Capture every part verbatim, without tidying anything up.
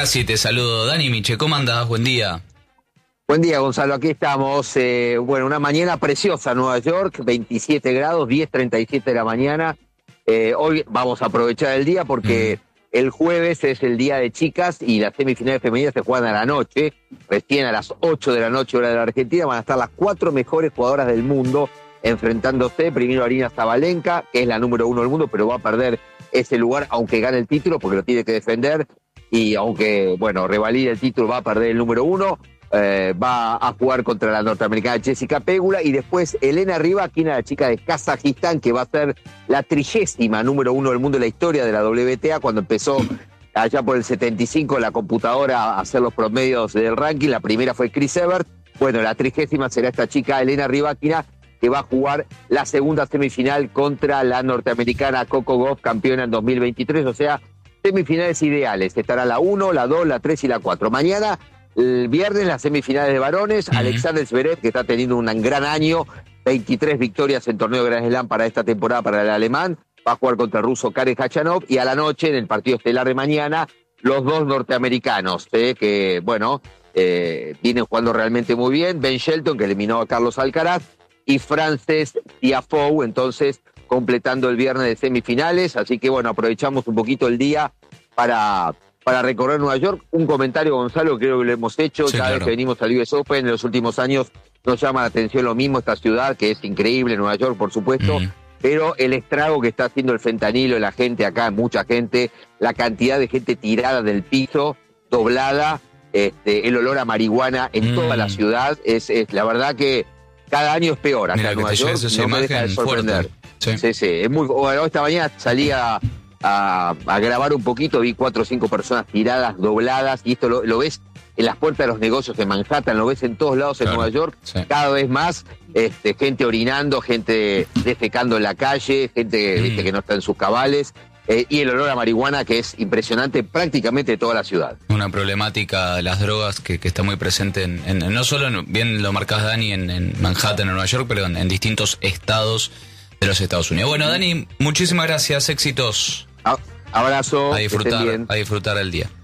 Casi te saludo. Dani Miche, ¿cómo andás? Buen día. Buen día, Gonzalo, aquí estamos. Eh, bueno, una mañana preciosa en Nueva York, veintisiete grados, diez treinta y siete de la mañana. Eh, hoy vamos a aprovechar el día porque mm. el jueves es el día de chicas y las semifinales femeninas se juegan a la noche. Recién a las ocho de la noche, hora de la Argentina, van a estar las cuatro mejores jugadoras del mundo enfrentándose. Primero Aryna Sabalenka, que es la número uno del mundo, pero va a perder ese lugar aunque gane el título porque lo tiene que defender. Y aunque, bueno, revalide el título, va a perder el número uno. Eh, va a jugar contra la norteamericana Jessica Pegula y después Elena Rybakina, la chica de Kazajistán, que va a ser la trigésima número uno del mundo en la historia de la W T A, cuando empezó allá por el setenta y cinco la computadora a hacer los promedios del ranking. La primera fue Chris Evert. Bueno, la trigésima será esta chica Elena Rybakina, que va a jugar la segunda semifinal contra la norteamericana Coco Gauff, campeona en dos mil veintitrés, o sea, semifinales ideales. Estará la uno, la dos, la tres y la cuatro. Mañana, el viernes, las semifinales de varones. Uh-huh. Alexander Zverev, que está teniendo un gran año, veintitrés victorias en torneo Grand Slam para esta temporada para el alemán, va a jugar contra el ruso Karen Khachanov, y a la noche, en el partido estelar de mañana, los dos norteamericanos, eh, que, bueno, eh, vienen jugando realmente muy bien. Ben Shelton, que eliminó a Carlos Alcaraz, y Frances Tiafoe, entonces, completando el viernes de semifinales. Así que, bueno, aprovechamos un poquito el día para... para recorrer Nueva York. Un comentario, Gonzalo, creo que lo hemos hecho, sí, cada claro. vez que venimos al U S Open en los últimos años nos llama la atención lo mismo esta ciudad, que es increíble, Nueva York, por supuesto, mm. pero el estrago que está haciendo el fentanilo, la gente acá, mucha gente, la cantidad de gente tirada del piso, doblada, este, el olor a marihuana en mm. toda la ciudad, es, es la verdad que cada año es peor acá Mira, en Nueva York, no me deja de sorprender. Sí. sí, sí, es muy, bueno, esta mañana salía A, a grabar un poquito, vi cuatro o cinco personas tiradas, dobladas, y esto lo, lo ves en las puertas de los negocios de Manhattan, lo ves en todos lados en claro, Nueva York, sí. cada vez más, este, gente orinando, gente defecando en la calle, gente mm. viste, que no está en sus cabales, eh, y el olor a marihuana que es impresionante prácticamente de toda la ciudad. Una problemática de las drogas que, que está muy presente, en, en no solo, en, bien lo marcás Dani, en, en Manhattan, en Nueva York, pero en, en distintos estados de los Estados Unidos. Bueno, Dani, muchísimas gracias, éxitos. Abrazo. A disfrutar, a disfrutar el día.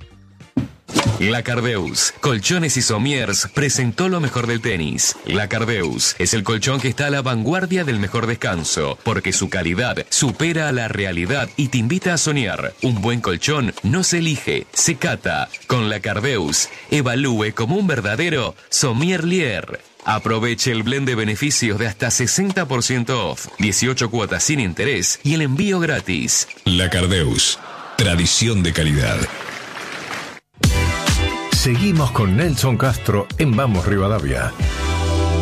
La Cardeus, Colchones y Somiers, presentó lo mejor del tenis. La Cardeus es el colchón que está a la vanguardia del mejor descanso, porque su calidad supera a la realidad y te invita a soñar. Un buen colchón no se elige, se cata. Con La Cardeus, evalúe como un verdadero sommelier. Aproveche el blend de beneficios de hasta sesenta por ciento off, dieciocho cuotas sin interés y el envío gratis. La Cardeus, tradición de calidad. Seguimos con Nelson Castro en Vamos Rivadavia.